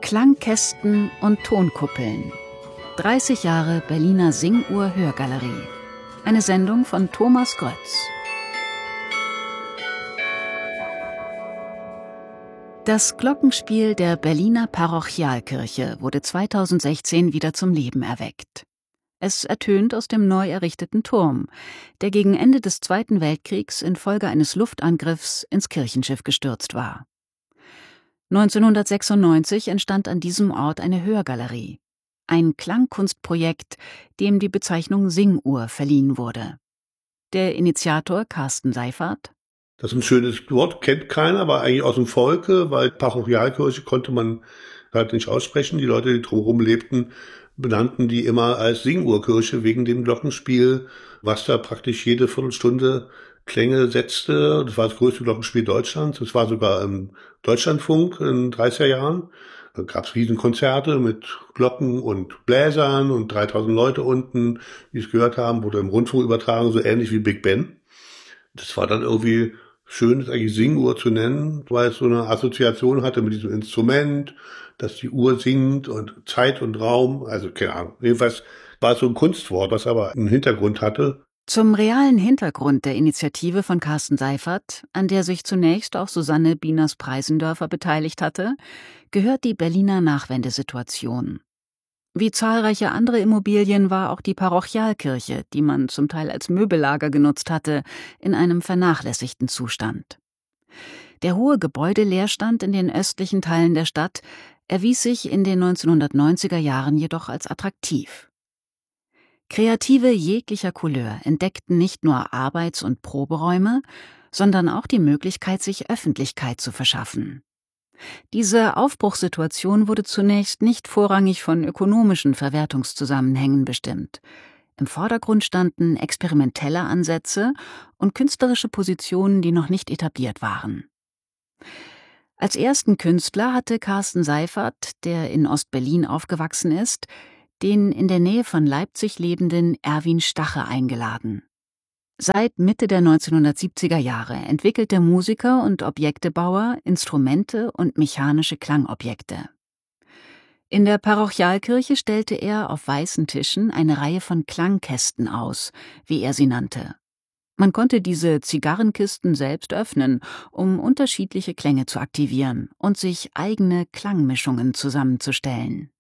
Klangkästen und Tonkuppeln. 30 Jahre Berliner Singuhr-Hörgalerie. Eine Sendung von Thomas Grötz. Das Glockenspiel der Berliner Parochialkirche wurde 2016 wieder zum Leben erweckt. Es ertönt aus dem neu errichteten Turm, der gegen Ende des Zweiten Weltkriegs infolge eines Luftangriffs ins Kirchenschiff gestürzt war. 1996 entstand an diesem Ort eine Hörgalerie, ein Klangkunstprojekt, dem die Bezeichnung Singuhr verliehen wurde. Der Initiator Carsten Seyfarth: Das ist ein schönes Wort, kennt keiner, war eigentlich aus dem Volke, weil Parochialkirche konnte man halt nicht aussprechen. Die Leute, die drumherum lebten, benannten die immer als Singuhrkirche wegen dem Glockenspiel, was da praktisch jede Viertelstunde Klänge setzte. Das war das größte Glockenspiel Deutschlands. Das war sogar im Deutschlandfunk in den 30er Jahren. Da gab es Riesenkonzerte mit Glocken und Bläsern und 3000 Leute unten, die es gehört haben, wurde im Rundfunk übertragen, so ähnlich wie Big Ben. Das war dann irgendwie schön, das eigentlich Singuhr zu nennen, weil es so eine Assoziation hatte mit diesem Instrument, dass die Uhr singt und Zeit und Raum, also keine Ahnung. Jedenfalls war es so ein Kunstwort, was aber einen Hintergrund hatte. Zum realen Hintergrund der Initiative von Carsten Seyfarth, an der sich zunächst auch Susanne Bieners-Preisendörfer beteiligt hatte, gehört die Berliner Nachwendesituation. Wie zahlreiche andere Immobilien war auch die Parochialkirche, die man zum Teil als Möbellager genutzt hatte, in einem vernachlässigten Zustand. Der hohe Gebäudeleerstand in den östlichen Teilen der Stadt erwies sich in den 1990er Jahren jedoch als attraktiv. Kreative jeglicher Couleur entdeckten nicht nur Arbeits- und Proberäume, sondern auch die Möglichkeit, sich Öffentlichkeit zu verschaffen. Diese Aufbruchssituation wurde zunächst nicht vorrangig von ökonomischen Verwertungszusammenhängen bestimmt. Im Vordergrund standen experimentelle Ansätze und künstlerische Positionen, die noch nicht etabliert waren. Als ersten Künstler hatte Carsten Seyfarth, der in Ostberlin aufgewachsen ist, den in der Nähe von Leipzig lebenden Erwin Stache eingeladen. Seit Mitte der 1970er Jahre entwickelt der Musiker und Objektebauer Instrumente und mechanische Klangobjekte. In der Parochialkirche stellte er auf weißen Tischen eine Reihe von Klangkästen aus, wie er sie nannte. Man konnte diese Zigarrenkisten selbst öffnen, um unterschiedliche Klänge zu aktivieren und sich eigene Klangmischungen zusammenzustellen.